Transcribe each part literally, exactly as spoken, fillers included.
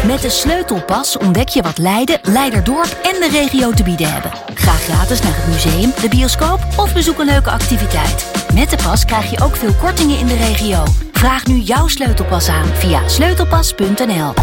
Met de Sleutelpas ontdek je wat Leiden, Leiderdorp en de regio te bieden hebben. Ga gratis naar het museum, de bioscoop of bezoek een leuke activiteit. Met de pas krijg je ook veel kortingen in de regio. Vraag nu jouw Sleutelpas aan via sleutelpas punt n l.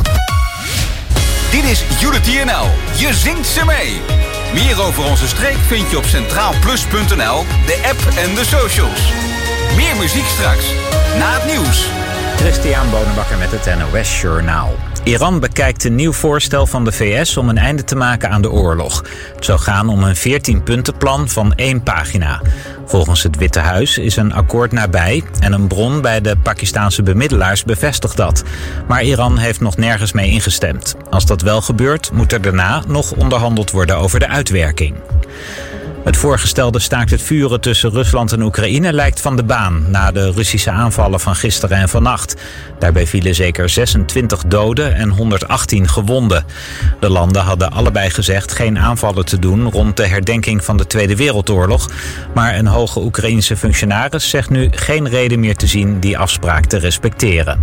Dit is Unity N L. Je zingt ze mee. Meer over onze streek vind je op centraal plus punt n l, de app en de socials. Meer muziek straks, na het nieuws. Christian Bonenbakker met het N O S Journaal. Iran bekijkt een nieuw voorstel van de V S om een einde te maken aan de oorlog. Het zou gaan om een veertien-puntenplan van één pagina. Volgens het Witte Huis is een akkoord nabij en een bron bij de Pakistaanse bemiddelaars bevestigt dat. Maar Iran heeft nog nergens mee ingestemd. Als dat wel gebeurt, moet er daarna nog onderhandeld worden over de uitwerking. Het voorgestelde staakt het vuren tussen Rusland en Oekraïne lijkt van de baan na de Russische aanvallen van gisteren en vannacht. Daarbij vielen zeker zesentwintig doden en honderdachttien gewonden. De landen hadden allebei gezegd geen aanvallen te doen rond de herdenking van de Tweede Wereldoorlog. Maar een hoge Oekraïense functionaris zegt nu geen reden meer te zien die afspraak te respecteren.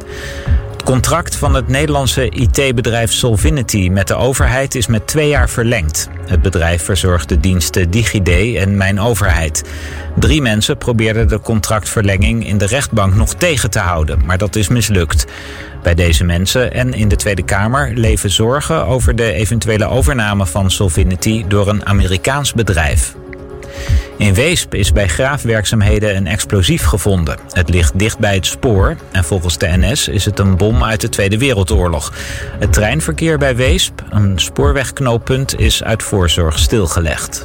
Het contract van het Nederlandse I T-bedrijf Solvinity met de overheid is met twee jaar verlengd. Het bedrijf verzorgt de diensten DigiD en Mijn Overheid. Drie mensen probeerden de contractverlenging in de rechtbank nog tegen te houden, maar dat is mislukt. Bij deze mensen en in de Tweede Kamer leven zorgen over de eventuele overname van Solvinity door een Amerikaans bedrijf. In Weesp is bij graafwerkzaamheden een explosief gevonden. Het ligt dicht bij het spoor en volgens de N S is het een bom uit de Tweede Wereldoorlog. Het treinverkeer bij Weesp, een spoorwegknooppunt, is uit voorzorg stilgelegd.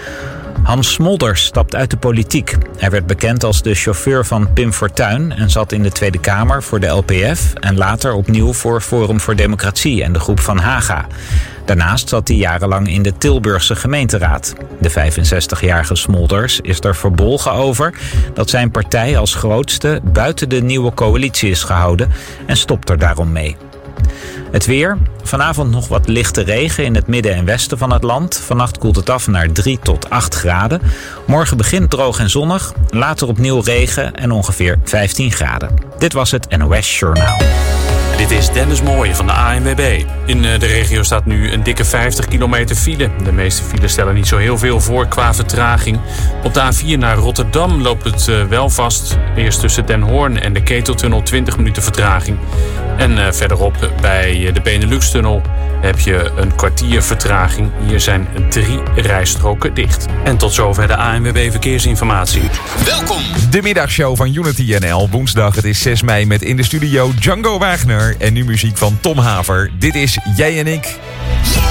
Hans Smolders stapt uit de politiek. Hij werd bekend als de chauffeur van Pim Fortuyn en zat in de Tweede Kamer voor de L P F en later opnieuw voor Forum voor Democratie en de Groep van Haga. Daarnaast zat hij jarenlang in de Tilburgse gemeenteraad. De vijfenzestigjarige Smolders is er verbolgen over dat zijn partij als grootste buiten de nieuwe coalitie is gehouden en stopt er daarom mee. Het weer. Vanavond nog wat lichte regen in het midden en westen van het land. Vannacht koelt het af naar drie tot acht graden. Morgen begint droog en zonnig. Later opnieuw regen en ongeveer vijftien graden. Dit was het N O S Journaal. Dit is Dennis Mooij van de A N W B. In de regio staat nu een dikke vijftig kilometer file. De meeste files stellen niet zo heel veel voor qua vertraging. Op de A vier naar Rotterdam loopt het wel vast. Eerst tussen Den Hoorn en de Keteltunnel twintig minuten vertraging. En uh, verderop bij de Benelux-tunnel heb je een kwartier vertraging. Hier zijn drie rijstroken dicht. En tot zover de A N W B Verkeersinformatie. Welkom! De middagshow van Unity N L. Woensdag, het is zes mei met in de studio Django Wagner. En nu muziek van Tom Haver. Dit is Jij en Ik.